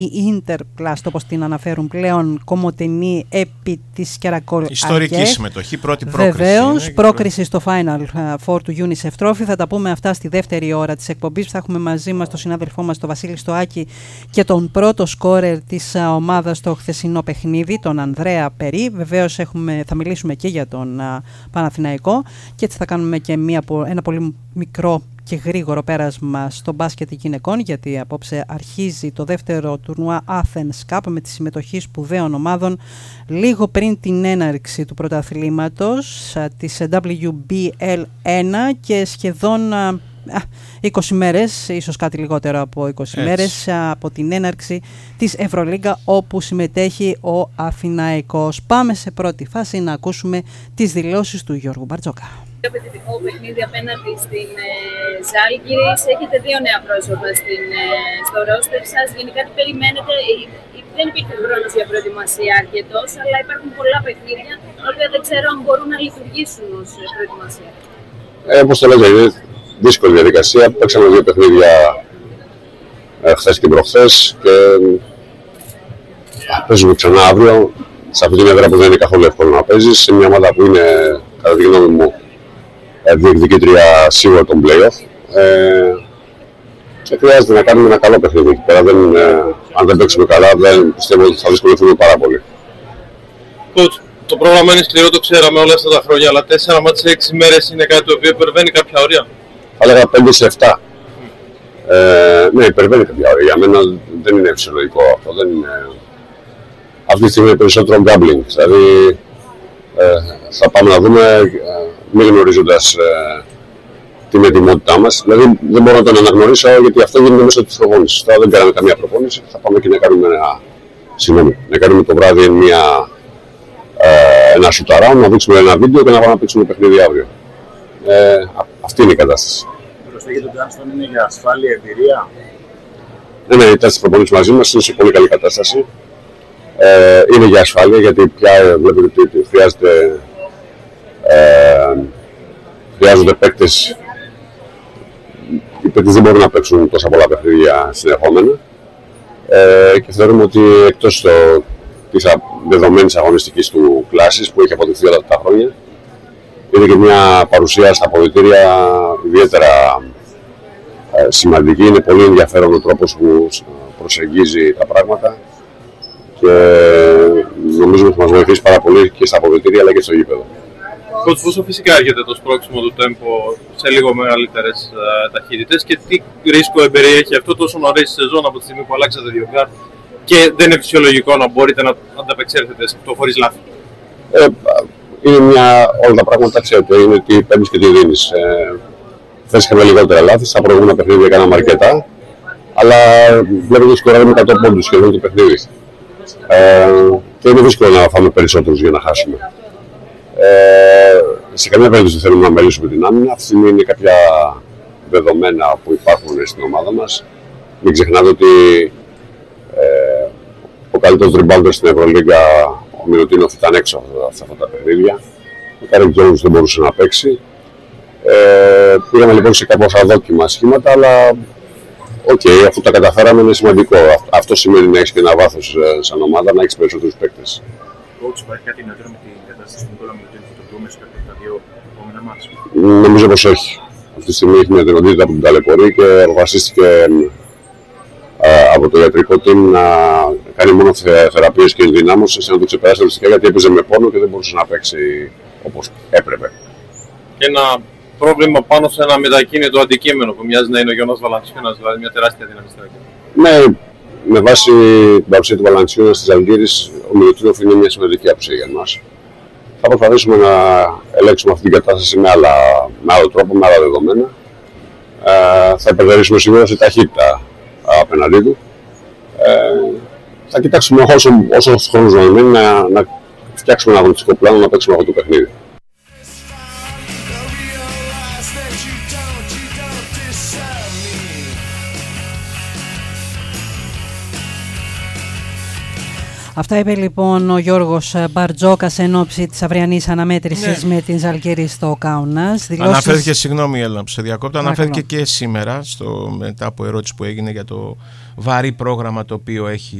η Interplast, όπως την αναφέρουν πλέον, κομμωτενή επί της Κερακόλ. Ιστορική συμμετοχή, πρώτη πρόκριση. Βεβαίως, πρόκριση στο Final Four του UNICEF Trophy. Θα τα πούμε αυτά στη δεύτερη ώρα της εκπομπής. Θα έχουμε μαζί μας τον συνάδελφό μας, τον Βασίλη Στοάκη, και τον πρώτο σκόρερ της ομάδας στο χθεσινό παιχνίδι, τον Ανδρέα Περί. Βεβαίως θα μιλήσουμε και για τον Παναθηναϊκό και έτσι θα κάνουμε και ένα πολύ μικρό και γρήγορο πέρασμα στο μπάσκετ γυναικών, γιατί απόψε αρχίζει το δεύτερο τουρνουά Athens Cup με τη συμμετοχή σπουδαίων ομάδων λίγο πριν την έναρξη του πρωταθλήματος της WBL1 και σχεδόν 20 μέρες, ίσως κάτι λιγότερο από 20 μέρες από την έναρξη της Ευρωλίγκα, όπου συμμετέχει ο Αθηναϊκός. Πάμε σε πρώτη φάση να ακούσουμε τις δηλώσεις του Γιώργου Μπαρτζόκα. Επιθετικό παιχνίδι απέναντι στην Ζάλγκιρις. Έχετε δύο νέα πρόσωπα στο ρόστερ σας. Γενικά τι περιμένετε? Δεν υπήρχε χρόνος για προετοιμασία αρκετός, αλλά υπάρχουν πολλά παιχνίδια, τα οποία δεν ξέρω αν μπορούν να λειτουργήσουν ως προετοιμασία. Όπως το λέγατε, είναι δύσκολη διαδικασία. Παίξαμε δύο παιχνίδια χθες και προχθές και παίζουμε ξανά αύριο. Σε αυτή την έδρα που δεν είναι καθόλου εύκολο να παίζεις, σε μια ομάδα που είναι, κατά τη γνώμη μου, διεκδικήτρια σίγουρα τον play-off. Και χρειάζεται να κάνουμε ένα καλό παιχνίδι εκεί πέρα. Αν δεν παίξουμε καλά, πιστεύω ότι θα δυσκολευτούμε πάρα πολύ. Coach, το πρόγραμμα είναι σκληρό, το ξέραμε όλα αυτά τα χρόνια, αλλά 4 μάτς σε 6 μέρες είναι κάτι το οποίο υπερβαίνει κάποια ωρία. Θα έλεγα 5 σε 7. Ναι, υπερβαίνει κάποια ωρία. Για μένα δεν είναι φυσιολογικό αυτό. Δεν είναι... Αυτή τη στιγμή είναι περισσότερο gambling. Δηλαδή θα πάμε να δούμε, μη γνωρίζοντας την ετοιμότητά μας. Δηλαδή δεν μπορώ να τον αναγνωρίσω, γιατί αυτό γίνεται μέσω της προπόνησης. Τώρα δεν κάναμε καμία προπόνηση. Θα πάμε και να κάνουμε το βράδυ ένα σουταρά, να δείξουμε ένα βίντεο και να πάμε να παίξουμε παιχνίδι αύριο. Αυτή είναι η κατάσταση. Η προσθήκη του Τζάνστον είναι για ασφάλεια, εμπειρία? Ναι, οι τέσσερις προπονήσεις μαζί μας είναι σε πολύ καλή κατάσταση. Είναι για ασφάλεια, γιατί πια βλέπετε ότι χρειάζονται παίκτες. Οι παίκτες δεν μπορούν να παίξουν τόσα πολλά παιχνίδια συνεχόμενα και θεωρούμε ότι εκτός της δεδομένης αγωνιστικής του κλάσης που έχει αποδειχθεί όλα τα χρόνια, είναι και μια παρουσία στα αποδυτήρια ιδιαίτερα σημαντική. Είναι πολύ ενδιαφέρον ο τρόπος που προσεγγίζει τα πράγματα και νομίζω ότι θα μας βοηθήσει πάρα πολύ και στα αποδυτήρια αλλά και στο γήπεδο. Πόσο φυσικά έρχεται το σπρώξιμο του τέμπο σε λίγο μεγαλύτερες ταχύτητες και τι ρίσκο εμπεριέχει αυτό τόσο νωρίς στη σεζόν από τη στιγμή που αλλάξατε δύο γκάρ και δεν είναι φυσιολογικό να μπορείτε να ανταπεξέλθετε σε αυτό χωρίς λάθη? Όλα τα πράγματα ξέρετε, είναι ότι παίρνεις και τι δίνεις. Θες είχαμε λιγότερα λάθη, στα προηγούμενα παιχνίδια κάναμε αρκετά, αλλά βλέπετε ότι σκοράρουμε 100 πόντους σχεδόν το παιχνίδι. Και είναι δύσκολο να φάμε περισσότερους για να χάσουμε. Σε καμία περίπτωση δεν θέλουμε να μελήσουμε την άμυνα. Αυτή είναι κάποια δεδομένα που υπάρχουν στην ομάδα μας. Μην ξεχνάτε ότι ο καλύτερος rebounder στην Ευρωλίγκα, ο Μιλουτίνοφ, ήταν έξω σε αυτά τα παιχνίδια. Ο Κάρικ Τζόνς δεν μπορούσε να παίξει. Πήγαμε λοιπόν σε κάποια αδόκιμα σχήματα, αλλά αφού τα καταφέραμε είναι σημαντικό. Αυτό σημαίνει να έχεις και ένα βάθος σαν ομάδα, να έχεις περισσότερους παίκτες. Coach, υπάρχει κάτι νεότερο με την κατάσταση του Νικόλα Μιλουτίνοφ που το δούμε σε κάποια τα δύο επόμενα μάτς? Νομίζω πως όχι. Αυτή τη στιγμή έχει μια δυνατότητα που την ταλαιπωρεί και αποφασίστηκε από το ιατρικό team να κάνει μόνο θεραπείες και ενδυνάμωσης, να το ξεπεράσει οριστικά, γιατί έπαιζε με πόνο και δεν μπορούσε να παίξει όπως έπρεπε. Και ένα πρόβλημα πάνω σε ένα μετακίνητο αντικείμενο που μοιάζει να είναι ο Γιώνας Βαλαντσιούνας, δηλαδή μια τεράστια δύναμη στην αρχή. Ναι, με βάση την παρουσία του Βαλαντσιούνα στις Ζαλγκίρις, ο Μιλουτίνοφ είναι μια σημαντική απουσία για εμάς. Θα προσπαθήσουμε να ελέγξουμε αυτή την κατάσταση με άλλο τρόπο, με άλλα δεδομένα. Θα υπερτερήσουμε σίγουρα σε ταχύτητα απέναντί του. Θα κοιτάξουμε όσο χρόνος να μένει να φτιάξουμε ένα αγωνιστικό πλάνο να παίξουμε αυτό το παιχνίδι. Αυτά είπε λοιπόν ο Γιώργος Μπαρτζόκας εν ώψη της αυριανής αναμέτρησης με την Ζαλγκίρις στο Κάουνας. Αναφέρθηκε, συγγνώμη Έλληνα που σε διακόπτω, αναφέρθηκε και σήμερα μετά από ερώτηση που έγινε για το βαρύ πρόγραμμα το οποίο έχει